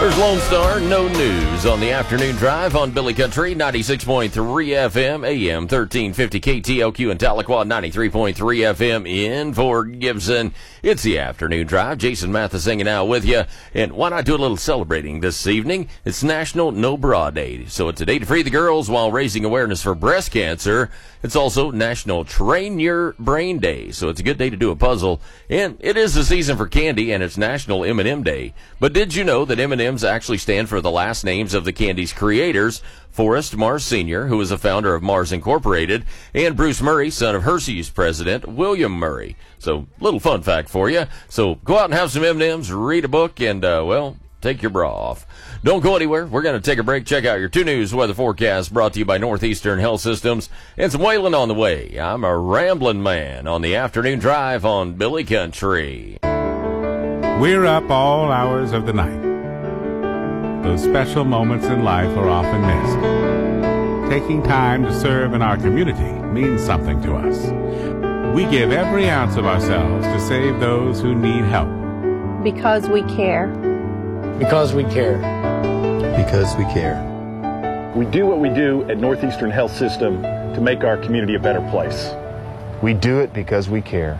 There's Lone Star, no news on the afternoon drive on Billy Country, 96.3 FM, AM 1350 KTLQ in Tahlequah, 93.3 FM in Fort Gibson. It's the afternoon drive. Jason Mathis hanging out with you. And why not do a little celebrating this evening? It's National No Bra Day. So it's a day to free the girls while raising awareness for breast cancer. It's also National Train Your Brain Day. So it's a good day to do a puzzle. And it is the season for candy, and it's National M&M Day. But did you know that M&M's actually stand for the last names of the candy's creators? Forrest Mars Sr., who was a founder of Mars Incorporated, and Bruce Murray, son of Hershey's president, William Murray. So, little fun fact for you. So, go out and have some M&M's, read a book, and, take your bra off. Don't go anywhere. We're going to take a break. Check out your 2 News weather forecast brought to you by Northeastern Health Systems, and some whaling on the way. I'm a rambling man on the afternoon drive on Billy Country. We're up all hours of the night. Those special moments in life are often missed. Taking time to serve in our community means something to us. We give every ounce of ourselves to save those who need help. Because we care. Because we care. Because we care. We do what we do at Northeastern Health System to make our community a better place. We do it because we care.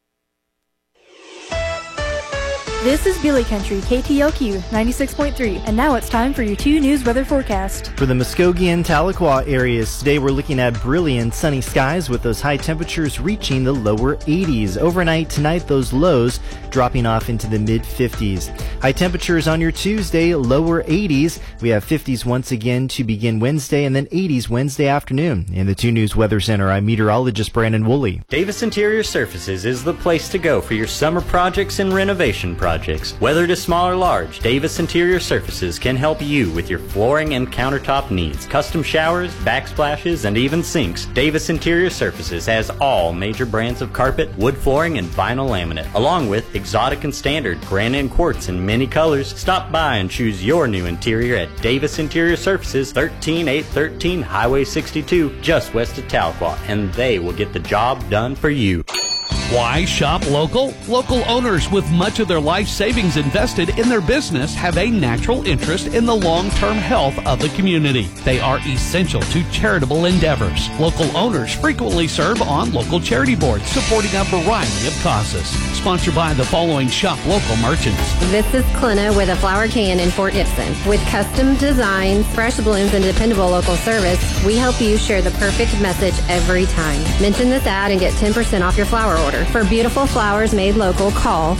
This is Billy Country, KTLQ 96.3, and now it's time for your 2 News weather forecast. For the Muskogee and Tahlequah areas, today we're looking at brilliant sunny skies with those high temperatures reaching the lower 80s. Overnight tonight, those lows dropping off into the mid-50s. High temperatures on your Tuesday, lower 80s. We have 50s once again to begin Wednesday, and then 80s Wednesday afternoon. In the 2 News Weather Center, I'm meteorologist Brandon Woolley. Davis Interior Surfaces is the place to go for your summer projects and renovation projects. Whether it is small or large, Davis Interior Surfaces can help you with your flooring and countertop needs. Custom showers, backsplashes, and even sinks. Davis Interior Surfaces has all major brands of carpet, wood flooring, and vinyl laminate, along with exotic and standard granite and quartz in many colors. Stop by and choose your new interior at Davis Interior Surfaces, 13813 Highway 62, just west of Tahlequah, and they will get the job done for you. Why shop local? Local owners with much of their life savings invested in their business have a natural interest in the long-term health of the community. They are essential to charitable endeavors. Local owners frequently serve on local charity boards supporting a variety of causes. Sponsored by the following shop local merchants. This is Clina with a flower can in Fort Gibson. With custom designs, fresh blooms, and dependable local service, we help you share the perfect message every time. Mention this ad and get 10% off your flower order. For beautiful flowers made local, call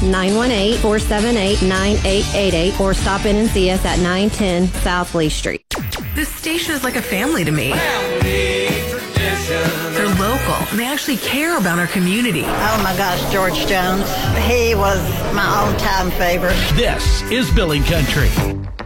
918-478-9888 or stop in and see us at 910 South Lee Street. This station is like a family to me. They're local, and they actually care about our community. Oh my gosh, George Jones. He was my all-time favorite. This is Billy Country.